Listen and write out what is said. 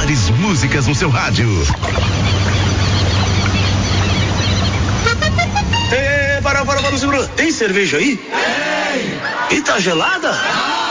melhores músicas no seu rádio. Para, segura. Tem cerveja aí? Tem. E tá gelada?